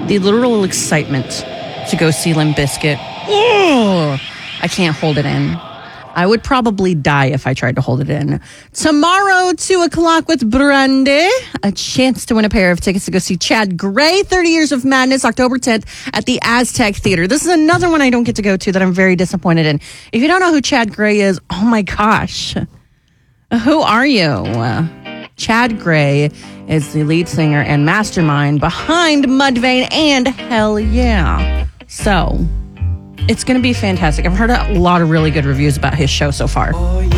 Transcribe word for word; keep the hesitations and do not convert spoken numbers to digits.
the literal excitement to go see Limp Bizkit. Ugh, I can't hold it in. I would probably die if I tried to hold it in. Tomorrow, two o'clock with Brandy. A chance to win a pair of tickets to go see Chad Gray, thirty Years of Madness, October tenth at the Aztec Theater. This is another one I don't get to go to that I'm very disappointed in. If you don't know who Chad Gray is, oh my gosh. Who are you? Chad Gray is the lead singer and mastermind behind Mudvayne and Hell Yeah. So, it's going to be fantastic. I've heard a lot of really good reviews about his show so far.